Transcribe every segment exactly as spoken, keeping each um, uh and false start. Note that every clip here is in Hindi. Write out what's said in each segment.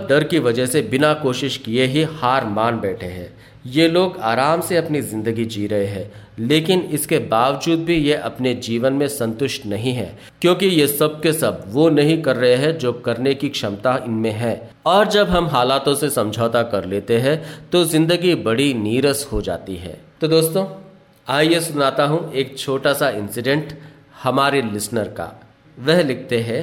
डर की वजह से बिना कोशिश किए ही हार मान बैठे हैं। ये लोग आराम से अपनी ज़िंदगी जी रहे हैं, लेकिन इसके बावजूद भी ये अपने जीवन में संतुष्ट नहीं है, क्योंकि ये सब के सब वो नहीं कर रहे हैं जो करने की क्षमता इनमें है। और जब हम हालातों से समझौता कर लेते हैं तो ज़िंदगी बड़ी नीरस हो जाती है। तो दोस्तों, आइए सुनाता हूँ एक छोटा सा इंसिडेंट हमारे लिसनर का। वह लिखते हैं,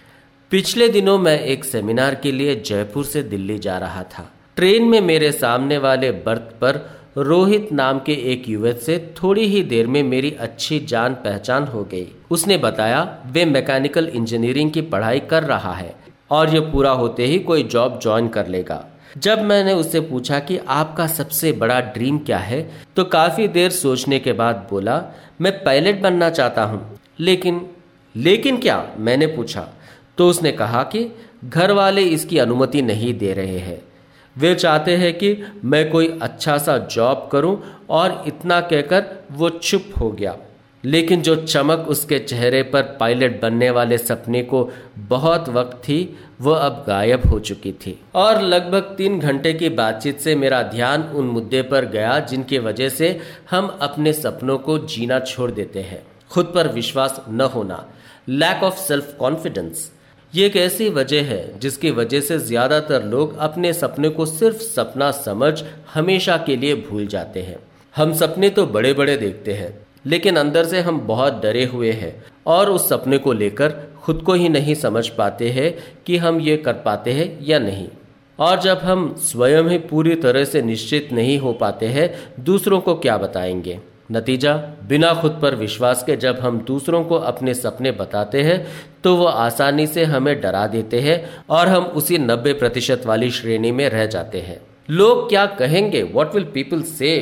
पिछले दिनों मैं एक सेमिनार के लिए जयपुर से दिल्ली जा रहा था। ट्रेन में मेरे सामने वाले बर्थ पर रोहित नाम के एक युवक से थोड़ी ही देर में मेरी अच्छी जान पहचान हो गई। उसने बताया वे मैकेनिकल इंजीनियरिंग की पढ़ाई कर रहा है और ये पूरा होते ही कोई जॉब ज्वाइन कर लेगा। जब मैंने उससे पूछा कि आपका सबसे बड़ा ड्रीम क्या है, तो काफ़ी देर सोचने के बाद बोला, मैं पायलट बनना चाहता हूँ। लेकिन लेकिन क्या, मैंने पूछा। तो उसने कहा कि घर वाले इसकी अनुमति नहीं दे रहे हैं। वे चाहते हैं कि मैं कोई अच्छा सा जॉब करूं, और इतना कहकर वो चुप हो गया। लेकिन जो चमक उसके चेहरे पर पायलट बनने वाले सपने को बहुत वक्त थी, वो अब गायब हो चुकी थी। और लगभग तीन घंटे की बातचीत से मेरा ध्यान उन मुद्दे पर गया जिनकी वजह से हम अपने सपनों को जीना छोड़ देते हैं। खुद पर विश्वास न होना, लैक ऑफ सेल्फ कॉन्फिडेंस। ये एक ऐसी वजह है जिसकी वजह से ज़्यादातर लोग अपने सपने को सिर्फ सपना समझ हमेशा के लिए भूल जाते हैं। हम सपने तो बड़े बड़े देखते हैं, लेकिन अंदर से हम बहुत डरे हुए हैं और उस सपने को लेकर खुद को ही नहीं समझ पाते हैं कि हम ये कर पाते हैं या नहीं। और जब हम स्वयं ही पूरी तरह से निश्चित नहीं हो पाते हैं, दूसरों को क्या बताएंगे। नतीजा, बिना खुद पर विश्वास के जब हम दूसरों को अपने सपने बताते हैं तो वो आसानी से हमें डरा देते हैं और हम उसी नब्बे प्रतिशत वाली श्रेणी में रह जाते हैं। लोग क्या कहेंगे, व्हाट विल पीपल से।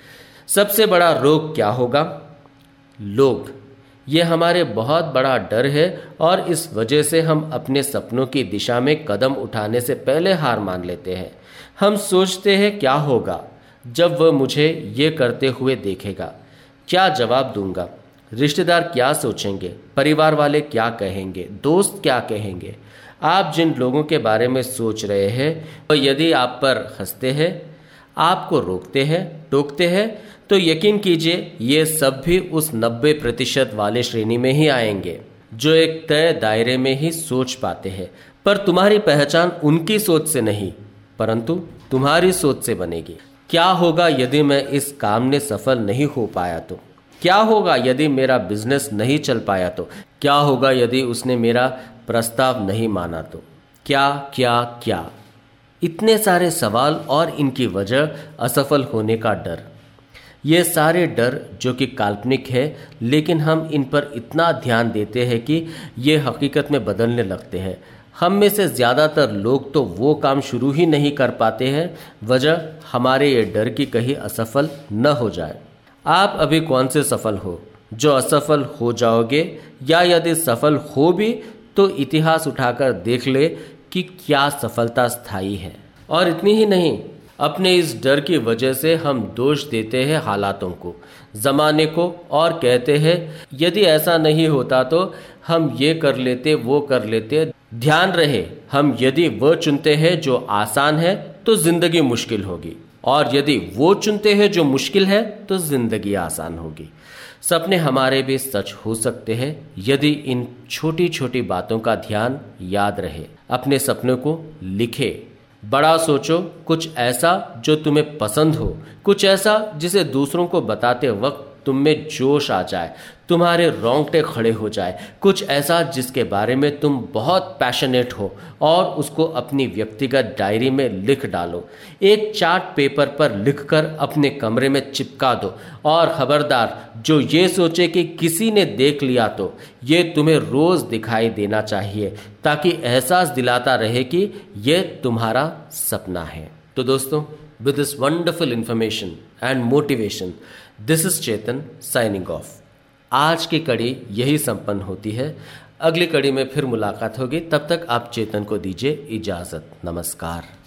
सबसे बड़ा रोग क्या होगा, लोग। ये हमारे बहुत बड़ा डर है और इस वजह से हम अपने सपनों की दिशा में कदम उठाने से पहले हार मान लेते हैं। हम सोचते हैं क्या होगा जब वह मुझे ये करते हुए देखेगा, क्या जवाब दूंगा, रिश्तेदार क्या सोचेंगे, परिवार वाले क्या कहेंगे, दोस्त क्या कहेंगे। आप जिन लोगों के बारे में सोच रहे हैं वो यदि आप पर हंसते हैं, आपको रोकते हैं, टोकते हैं, तो यकीन कीजिए ये सब भी उस नब्बे प्रतिशत वाले श्रेणी में ही आएंगे जो एक तय दायरे में ही सोच पाते हैं। पर तुम्हारी पहचान उनकी सोच से नहीं, परंतु तुम्हारी सोच से बनेगी। क्या होगा यदि मैं इस काम में सफल नहीं हो पाया तो? क्या होगा यदि मेरा बिजनेस नहीं चल पाया तो? क्या होगा यदि उसने मेरा प्रस्ताव नहीं माना तो? क्या क्या क्या, इतने सारे सवाल और इनकी वजह असफल होने का डर। ये सारे डर जो कि काल्पनिक है, लेकिन हम इन पर इतना ध्यान देते हैं कि ये हकीकत में बदलने लगते हैं। हम में से ज़्यादातर लोग तो वो काम शुरू ही नहीं कर पाते हैं, वजह हमारे ये डर की कहीं असफल न हो जाए। आप अभी कौन से सफल हो, जो असफल हो जाओगे, या यदि सफल हो भी तो इतिहास उठाकर देख ले कि क्या सफलता स्थायी है। और इतनी ही नहीं, अपने इस डर की वजह से हम दोष देते हैं हालातों को, ज़माने को, और कहते हैं यदि ऐसा नहीं होता तो हम ये कर लेते, वो कर लेते। ध्यान रहे, हम यदि वो चुनते हैं जो आसान है तो जिंदगी मुश्किल होगी, और यदि वो चुनते हैं जो मुश्किल है तो जिंदगी आसान होगी। सपने हमारे भी सच हो सकते हैं यदि इन छोटी छोटी बातों का ध्यान याद रहे। अपने सपनों को लिखे, बड़ा सोचो, कुछ ऐसा जो तुम्हें पसंद हो, कुछ ऐसा जिसे दूसरों को बताते वक्त तुम में जोश आ जाए, तुम्हारे रोंगटे खड़े हो जाए, कुछ ऐसा जिसके बारे में तुम बहुत पैशनेट हो और उसको अपनी व्यक्तिगत डायरी में लिख डालो। एक चार्ट पेपर पर लिखकर अपने कमरे में चिपका दो, और खबरदार जो ये सोचे कि किसी ने देख लिया तो ये तुम्हें रोज दिखाई देना चाहिए, ताकि एहसास दिलाता रहे कि ये तुम्हारा सपना है। तो दोस्तों, with this wonderful information and motivation, this is Chetan signing off। आज की कड़ी यही संपन्न होती है। अगली कड़ी में फिर मुलाकात होगी, तब तक आप चेतन को दीजिए इजाजत। नमस्कार।